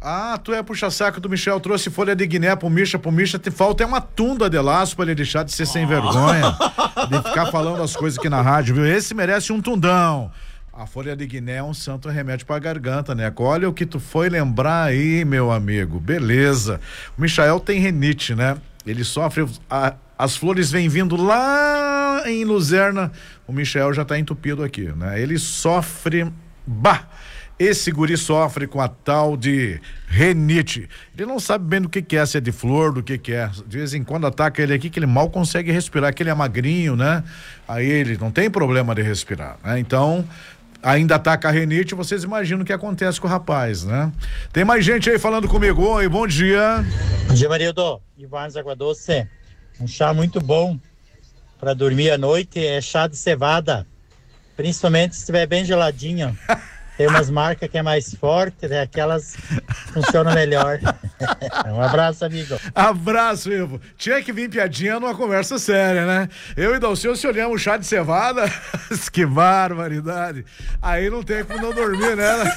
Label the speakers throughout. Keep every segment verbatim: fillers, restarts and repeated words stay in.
Speaker 1: Ah, tu é puxa-saco do Michel, trouxe folha de Guiné pro Misha, pro Misha te falta é uma tunda de laço pra ele deixar de ser oh. sem vergonha, de ficar falando as coisas aqui na rádio, viu? Esse merece um tundão. A folha de Guiné é um santo remédio pra garganta, né? Olha o que tu foi lembrar aí, meu amigo, beleza. O Michael tem renite, né? Ele sofre, a, as flores vêm vindo lá em Luzerna, o Michael já tá entupido aqui, né? Ele sofre, bah! Esse guri sofre com a tal de renite. Ele não sabe bem do que que é, se é de flor, do que que é. De vez em quando ataca ele aqui que ele mal consegue respirar, que ele é magrinho, né? Aí ele não tem problema de respirar, né? Então, ainda ataca a renite, vocês imaginam o que acontece com o rapaz, né? Tem mais gente aí falando comigo. Oi, bom dia.
Speaker 2: Bom dia, Marildo. Ivanes Água Doce. Um chá muito bom para dormir à noite é chá de cevada. Principalmente se estiver bem geladinho. Tem umas marcas que é mais forte, né? Aquelas funcionam melhor. Um abraço, amigo.
Speaker 1: Abraço, Ivo. Tinha que vir piadinha numa conversa séria, né? Eu e Dalceu se olhamos um chá de cevada. Que barbaridade. Aí não tem como não dormir, né?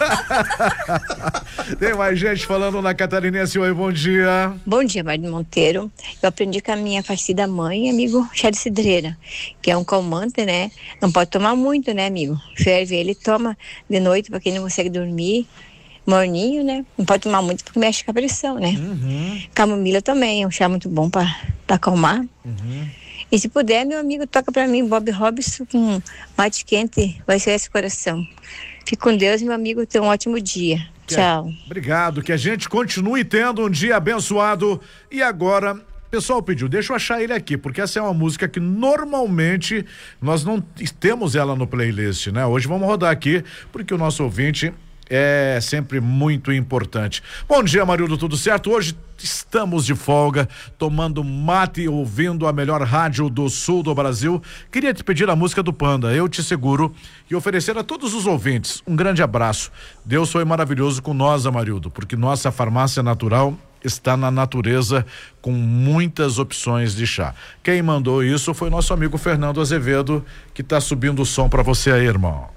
Speaker 1: Tem mais gente falando na Catarinense. Oi, bom dia.
Speaker 3: Bom dia, Mário Monteiro. Eu aprendi com a minha falecida mãe, amigo, chá de cidreira, que é um calmante, né? Não pode tomar muito, né, amigo? Ferve ele, toma de noite para quem não consegue dormir, morninho, né? Não pode tomar muito porque mexe com a pressão, né?
Speaker 1: Uhum.
Speaker 3: Camomila também é um chá muito bom para acalmar.
Speaker 1: Uhum.
Speaker 3: E se puder, meu amigo, toca para mim Bob Robson com mate quente, vai ser esse coração. Fique com Deus, meu amigo, tenha um ótimo dia. Que Tchau.
Speaker 1: É, obrigado, que a gente continue tendo um dia abençoado. E agora, pessoal pediu, deixa eu achar ele aqui, porque essa é uma música que normalmente nós não temos ela no playlist, né? Hoje vamos rodar aqui, porque o nosso ouvinte é sempre muito importante. Bom dia, Marildo, tudo certo? Hoje estamos de folga, tomando mate e ouvindo a melhor rádio do sul do Brasil. Queria te pedir a música do Panda, Eu Te Seguro, e oferecer a todos os ouvintes um grande abraço. Deus foi maravilhoso com nós, Amarildo, porque nossa farmácia natural está na natureza com muitas opções de chá. Quem mandou isso foi nosso amigo Fernando Azevedo, que está subindo o som para você aí, irmão.